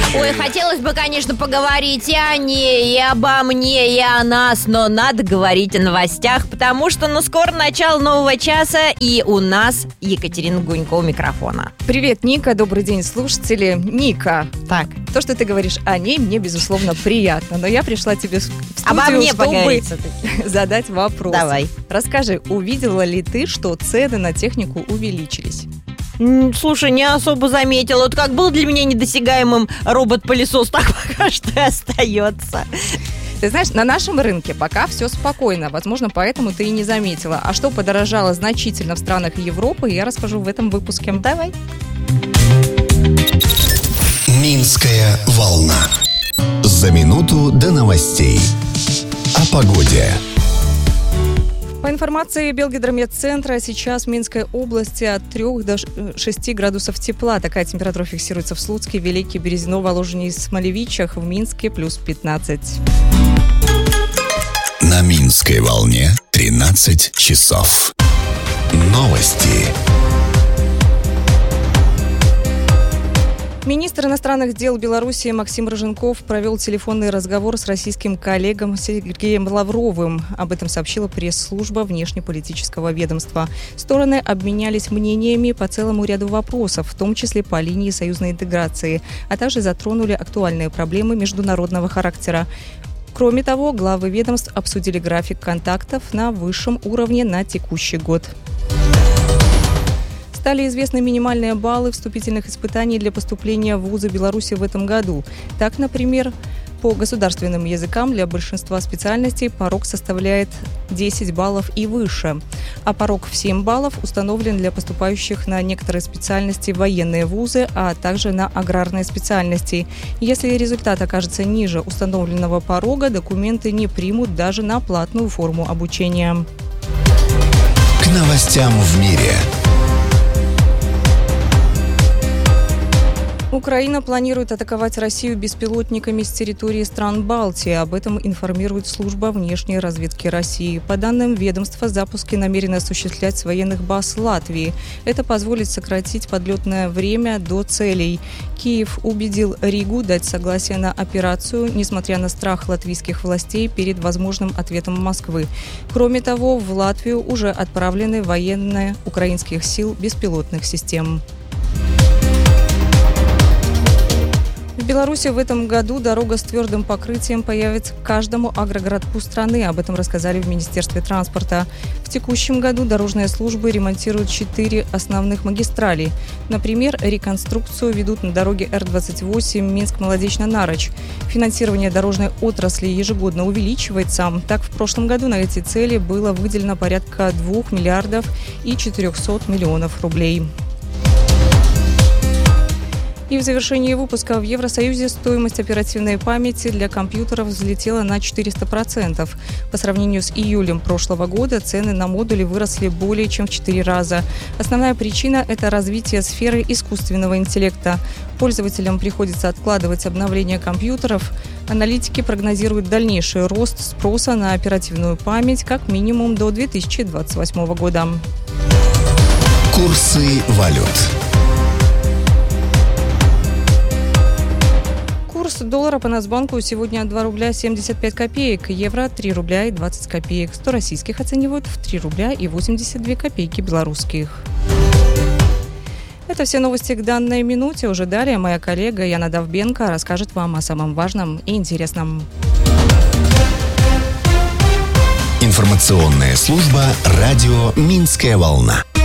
Ой, хотелось бы, конечно, поговорить и о ней, и обо мне, и о нас, но надо говорить о новостях, потому что, скоро начало нового часа, и у нас Екатерина Гунько у микрофона. Привет, Ника, добрый день, слушатели. Ника, Так, то, что ты говоришь о ней, мне, безусловно, приятно, но я пришла тебе в студию, обо мне чтобы поговорить. задать вопрос. Давай. Расскажи, увидела ли ты, что цены на технику увеличились? Слушай, не особо заметила. Вот как был для меня недосягаемым робот-пылесос, так пока что и остается. Ты знаешь, на нашем рынке пока все спокойно. Возможно, поэтому ты и не заметила. А что подорожало значительно в странах Европы, я расскажу в этом выпуске. Давай. Минская волна. За минуту до новостей. О погоде. По информации Белгидромедцентра, сейчас в Минской области от 3 до 6 градусов тепла. Такая температура фиксируется в Слуцке, Велике, Березино, Воложине и Смолевичах. В Минске плюс 15. На Минской волне 13 часов. Новости. Министр иностранных дел Беларуси Максим Роженков провел телефонный разговор с российским коллегом Сергеем Лавровым. Об этом сообщила пресс-служба внешнеполитического ведомства. Стороны обменялись мнениями по целому ряду вопросов, в том числе по линии союзной интеграции, а также затронули актуальные проблемы международного характера. Кроме того, главы ведомств обсудили график контактов на высшем уровне на текущий год. Стали известны минимальные баллы вступительных испытаний для поступления в вузы Беларуси в этом году. Так, например, по государственным языкам для большинства специальностей порог составляет 10 баллов и выше, а порог в 7 баллов установлен для поступающих на некоторые специальности в военные вузы, а также на аграрные специальности. Если результат окажется ниже установленного порога, документы не примут даже на платную форму обучения. К новостям в мире. Украина планирует атаковать Россию беспилотниками с территории стран Балтии. Об этом информирует служба внешней разведки России. По данным ведомства, запуски намерены осуществлять с военных баз Латвии. Это позволит сократить подлетное время до целей. Киев убедил Ригу дать согласие на операцию, несмотря на страх латвийских властей перед возможным ответом Москвы. Кроме того, в Латвию уже отправлены военные украинских сил беспилотных систем. В Беларуси в этом году дорога с твердым покрытием появится к каждому агрогородку страны. Об этом рассказали в Министерстве транспорта. В текущем году дорожные службы ремонтируют 4 основных магистрали. Например, реконструкцию ведут на дороге Р-28 Минск-Молодечно-Нарочь. Финансирование дорожной отрасли ежегодно увеличивается. Так, в прошлом году на эти цели было выделено порядка 2 миллиардов и 400 миллионов рублей. И в завершении выпуска: в Евросоюзе стоимость оперативной памяти для компьютеров взлетела на 400%. По сравнению с июлем прошлого года цены на модули выросли более чем в 4 раза. Основная причина – это развитие сферы искусственного интеллекта. Пользователям приходится откладывать обновление компьютеров. Аналитики прогнозируют дальнейший рост спроса на оперативную память как минимум до 2028 года. Курсы валют. Курс доллара по Нацбанку сегодня 2 рубля 75 копеек, евро 3 рубля и 20 копеек. 100 российских оценивают в 3 рубля и 82 копейки белорусских. Это все новости к данной минуте. Уже далее моя коллега Яна Довбенко расскажет вам о самом важном и интересном. Информационная служба радио «Минская волна».